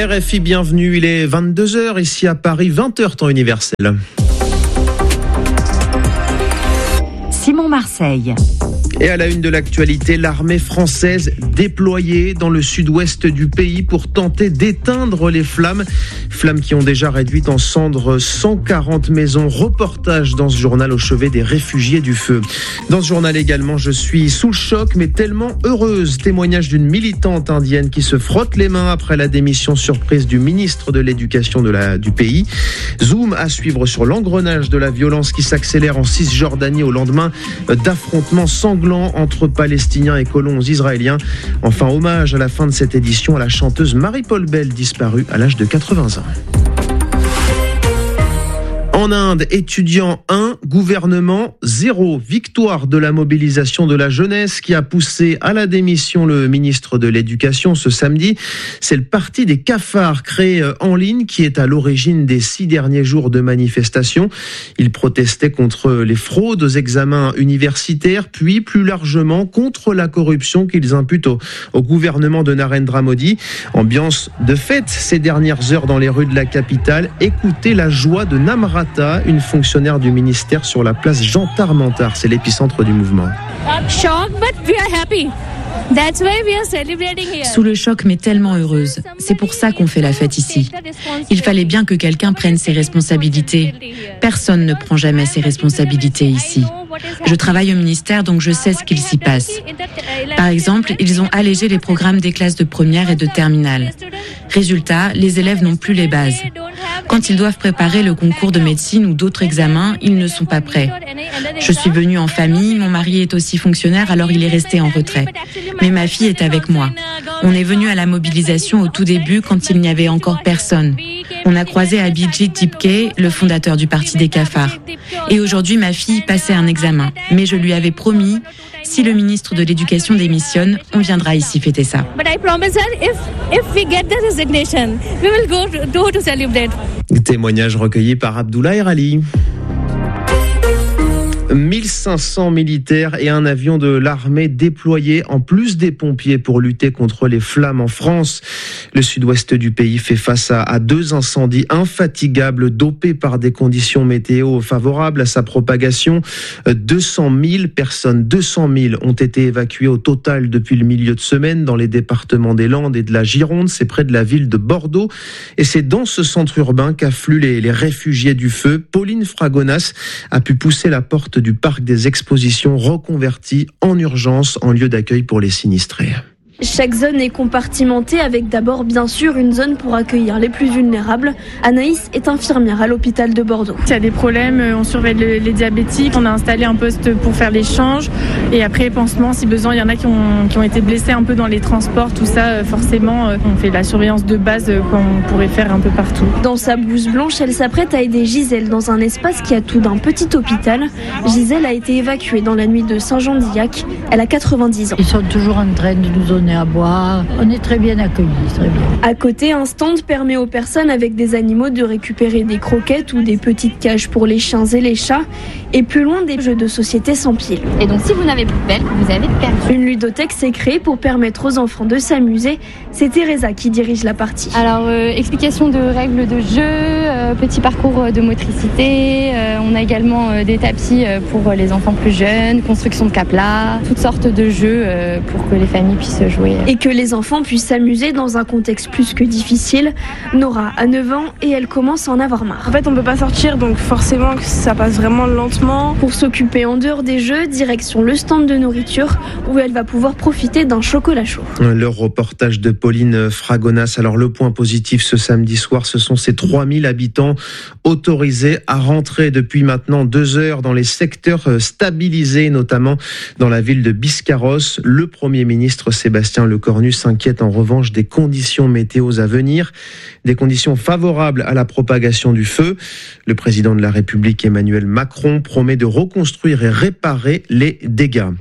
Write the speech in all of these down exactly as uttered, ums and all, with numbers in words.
R F I, bienvenue, il est vingt-deux heures, ici à Paris, vingt heures temps universel. Simon Marseille. Et à la une de l'actualité, l'armée française déployée dans le sud-ouest du pays pour tenter d'éteindre les flammes. Flammes qui ont déjà réduit en cendres cent quarante maisons. Reportage dans ce journal au chevet des réfugiés du feu. Dans ce journal également, je suis sous le choc mais tellement heureuse. Témoignage d'une militante indienne qui se frotte les mains après la démission surprise du ministre de l'Éducation de la, du pays. Zoom à suivre sur l'engrenage de la violence qui s'accélère en Cisjordanie au lendemain d'affrontements sanglants entre Palestiniens et colons israéliens. Enfin, hommage à la fin de cette édition à la chanteuse Marie-Paul Bell, disparue à l'âge de quatre-vingts ans. En Inde, étudiants un, gouvernement zéro. Victoire de la mobilisation de la jeunesse qui a poussé à la démission le ministre de l'Éducation ce samedi. C'est le parti des cafards créé en ligne qui est à l'origine des six derniers jours de manifestation. Ils protestaient contre les fraudes aux examens universitaires, puis plus largement contre la corruption qu'ils imputent au, au gouvernement de Narendra Modi. Ambiance de fête ces dernières heures dans les rues de la capitale. Écoutez la joie de Namrata, une fonctionnaire du ministère sur la place Jean Tarmentard. C'est l'épicentre du mouvement. Shock, but we are happy. That's why we are celebrating here. Sous le choc, mais tellement heureuse. C'est pour ça qu'on fait la fête ici. Il fallait bien que quelqu'un prenne ses responsabilités. Personne ne prend jamais ses responsabilités ici. Je travaille au ministère, donc je sais ce qu'il s'y passe. Par exemple, ils ont allégé les programmes des classes de première et de terminale. Résultat, les élèves n'ont plus les bases. Quand ils doivent préparer le concours de médecine ou d'autres examens, ils ne sont pas prêts. Je suis venue en famille, mon mari est aussi fonctionnaire, alors il est resté en retrait. Mais ma fille est avec moi. On est venu à la mobilisation au tout début quand il n'y avait encore personne. On a croisé Abhijit Dipke, le fondateur du parti des cafards. Et aujourd'hui, ma fille passait un examen. Mais je lui avais promis, si le ministre de l'Éducation démissionne, on viendra ici fêter ça. But I promise her, if if we get the resignation, we will go to, go to celebrate. Témoignage recueilli par Abdoulaye Rali. mille cinq cents militaires et un avion de l'armée déployés en plus des pompiers pour lutter contre les flammes en France. Le sud-ouest du pays fait face à, à deux incendies infatigables dopés par des conditions météo favorables à sa propagation. deux cent mille personnes, deux cent mille ont été évacuées au total depuis le milieu de semaine dans les départements des Landes et de la Gironde. C'est près de la ville de Bordeaux. Et c'est dans ce centre urbain qu'affluent les, les réfugiés du feu. Pauline Fragonas a pu pousser la porte du parc des expositions reconverti en urgence en lieu d'accueil pour les sinistrés. Chaque zone est compartimentée avec d'abord bien sûr une zone pour accueillir les plus vulnérables. Anaïs est infirmière à l'hôpital de Bordeaux. S'il y a des problèmes, on surveille le, les diabétiques, on a installé un poste pour faire l'échange et après pansement si besoin. Il y en a qui ont, qui ont été blessés un peu dans les transports, tout ça forcément on fait la surveillance de base qu'on pourrait faire un peu partout. Dans sa blouse blanche, elle s'apprête à aider Gisèle dans un espace qui a tout d'un petit hôpital. Gisèle a été évacuée dans la nuit de Saint-Jean-d'Illac. Elle a quatre-vingt-dix ans. Ils sont toujours en train de nous donner à boire. On est très bien accueillis, très bien. À côté, un stand permet aux personnes avec des animaux de récupérer des croquettes ou des petites cages pour les chiens et les chats. Et plus loin, des jeux de société sans pile. Et donc si vous n'avez plus de pelle, vous avez perdu. Une ludothèque s'est créée pour permettre aux enfants de s'amuser. C'est Teresa qui dirige la partie. Alors, euh, explication de règles de jeu, euh, petit parcours de motricité. Euh, on a également euh, des tapis pour les enfants plus jeunes, construction de caplas, toutes sortes de jeux euh, pour que les familles puissent jouer. Et que les enfants puissent s'amuser dans un contexte plus que difficile. Nora a neuf ans et elle commence à en avoir marre. En fait, on ne peut pas sortir, donc forcément que ça passe vraiment lentement. Pour s'occuper en dehors des jeux, direction le stand de nourriture où elle va pouvoir profiter d'un chocolat chaud. Le reportage de Pauline Fragonas. Alors le point positif ce samedi soir, ce sont ces trois mille habitants autorisés à rentrer depuis maintenant deux heures dans les secteurs stabilisés, notamment dans la ville de Biscarrosse. Le Premier ministre Sébastien Lecornu s'inquiète en revanche des conditions météo à venir, des conditions favorables à la propagation du feu. Le président de la République Emmanuel Macron promet de reconstruire et réparer les dégâts.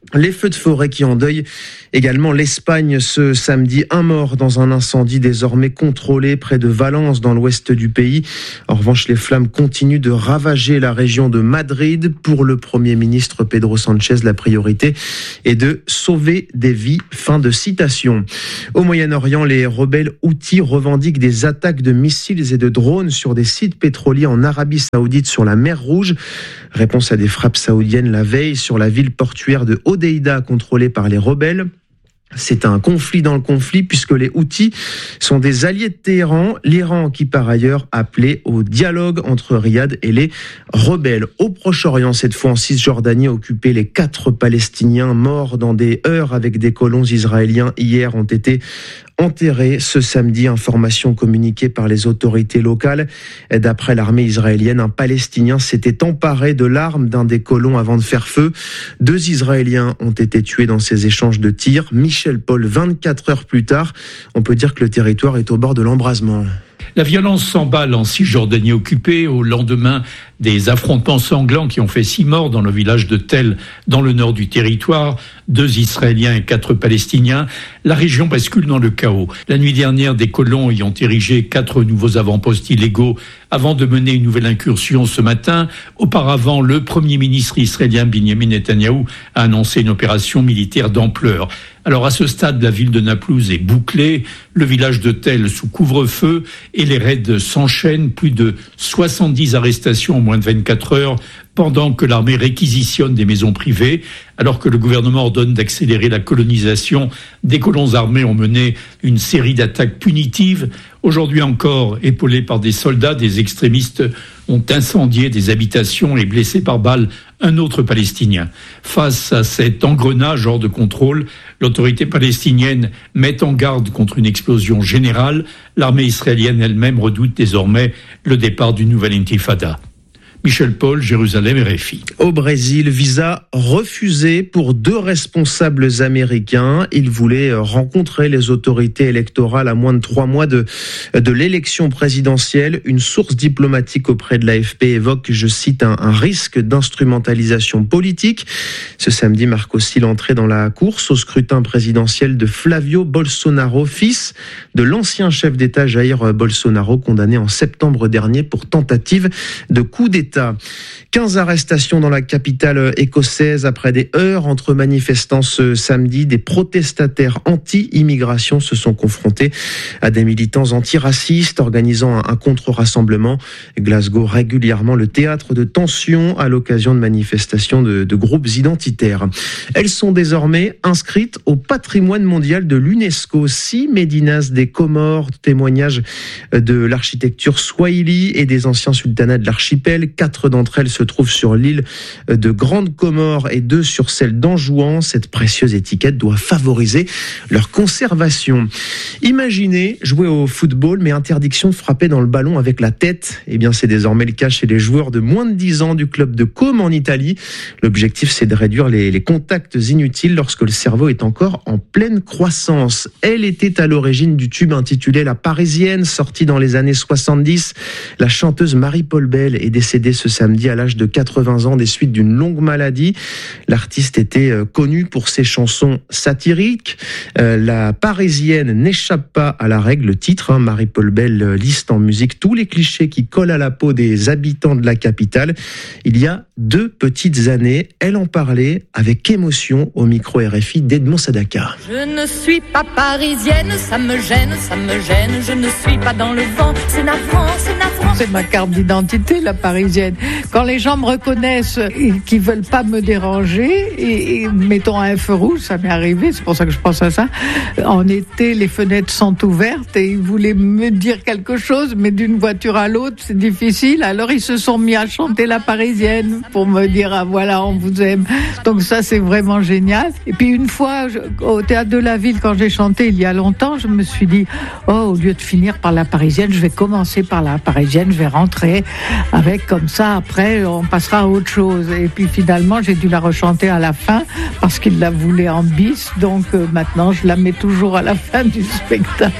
Les feux de forêt qui endeuillent également l'Espagne ce samedi. Un mort dans un incendie désormais contrôlé près de Valence dans l'ouest du pays. En revanche, les flammes continuent de ravager la région de Madrid. Pour le Premier ministre Pedro Sánchez, la priorité est de sauver des vies. Fin de citation. Au Moyen-Orient, les rebelles houthis revendiquent des attaques de missiles et de drones sur des sites pétroliers en Arabie Saoudite sur la mer Rouge. Réponse à des frappes saoudiennes la veille sur la ville portuaire de Hodeïda contrôlée par les rebelles. C'est un conflit dans le conflit puisque les Houthis sont des alliés de Téhéran, l'Iran qui par ailleurs appelait au dialogue entre Riyad et les rebelles. Au Proche-Orient, cette fois en Cisjordanie, occupés, les quatre Palestiniens morts dans des heurts avec des colons israéliens hier ont été enterrés ce samedi. Information communiquée par les autorités locales. D'après l'armée israélienne, un Palestinien s'était emparé de l'arme d'un des colons avant de faire feu. Deux Israéliens ont été tués dans ces échanges de tirs. Michel Paul, vingt-quatre heures plus tard, on peut dire que le territoire est au bord de l'embrasement. La violence s'emballe en Cisjordanie occupée au lendemain des affrontements sanglants qui ont fait six morts dans le village de Tel, dans le nord du territoire, deux Israéliens et quatre Palestiniens. La région bascule dans le chaos. La nuit dernière, des colons ayant érigé quatre nouveaux avant-postes illégaux avant de mener une nouvelle incursion ce matin. Auparavant, le Premier ministre israélien Benjamin Netanyahou a annoncé une opération militaire d'ampleur. Alors à ce stade, la ville de Naplouse est bouclée, le village de Tel sous couvre-feu et les raids s'enchaînent. Plus de soixante-dix arrestations en moins de vingt-quatre heures pendant que l'armée réquisitionne des maisons privées. Alors que le gouvernement ordonne d'accélérer la colonisation, des colons armés ont mené une série d'attaques punitives. Aujourd'hui encore, épaulés par des soldats, des extrémistes ont incendié des habitations et blessé par balle un autre Palestinien. Face à cet engrenage hors de contrôle, l'autorité palestinienne met en garde contre une explosion générale. L'armée israélienne elle-même redoute désormais le départ d'une nouvelle intifada. Michel Paul, Jérusalem, R F I. Au Brésil, visa refusé pour deux responsables américains. Ils voulaient rencontrer les autorités électorales à moins de trois mois de, de l'élection présidentielle. Une source diplomatique auprès de l'A F P évoque, je cite, un, un risque d'instrumentalisation politique. Ce samedi marque aussi l'entrée dans la course au scrutin présidentiel de Flavio Bolsonaro, fils de l'ancien chef d'État Jair Bolsonaro, condamné en septembre dernier pour tentative de coup d'État. quinze arrestations dans la capitale écossaise après des heurts entre manifestants ce samedi. Des protestataires anti-immigration se sont confrontés à des militants antiracistes organisant un contre-rassemblement. Glasgow, régulièrement le théâtre de tensions à l'occasion de manifestations de, de groupes identitaires. Elles sont désormais inscrites au patrimoine mondial de l'UNESCO. Six médinas des Comores, témoignages de l'architecture swahili et des anciens sultanats de l'archipel. Quatre d'entre elles se trouvent sur l'île de Grande Comore et deux sur celle d'Anjouan. Cette précieuse étiquette doit favoriser leur conservation. Imaginez jouer au football, mais interdiction de frapper dans le ballon avec la tête. Eh bien, c'est désormais le cas chez les joueurs de moins de dix ans du club de Côme en Italie. L'objectif, c'est de réduire les, les contacts inutiles lorsque le cerveau est encore en pleine croissance. Elle était à l'origine du tube intitulé La Parisienne, sorti dans les années soixante-dix. La chanteuse Marie-Paul Bell est décédée ce samedi à l'âge de quatre-vingts ans des suites d'une longue maladie. L'artiste était connue pour ses chansons satiriques. Euh, la Parisienne n'échappe pas à la règle. Le titre, hein, Marie-Paul Bell liste en musique tous les clichés qui collent à la peau des habitants de la capitale. Il y a deux petites années, elle en parlait avec émotion au micro R F I d'Edmond Sadaka. Je ne suis pas parisienne, ça me gêne, ça me gêne. Je ne suis pas dans le vent, c'est navrant, c'est navrant. C'est ma carte d'identité, la parisienne. Quand les gens me reconnaissent et qu'ils veulent pas me déranger, et, et mettons un feu rouge, ça m'est arrivé, c'est pour ça que je pense à ça. En été, les fenêtres sont ouvertes et ils voulaient me dire quelque chose, mais d'une voiture à l'autre, c'est difficile. Alors ils se sont mis à chanter la parisienne pour me dire, ah voilà, on vous aime. Donc ça, c'est vraiment génial. Et puis une fois, je, au Théâtre de la Ville, quand j'ai chanté il y a longtemps, je me suis dit, oh, au lieu de finir par la parisienne, je vais commencer par la parisienne, je vais rentrer avec, comme ça, après, on passera à autre chose. Et puis finalement, j'ai dû la rechanter à la fin parce qu'il la voulait en bis. Donc euh, maintenant, je la mets toujours à la fin du spectacle.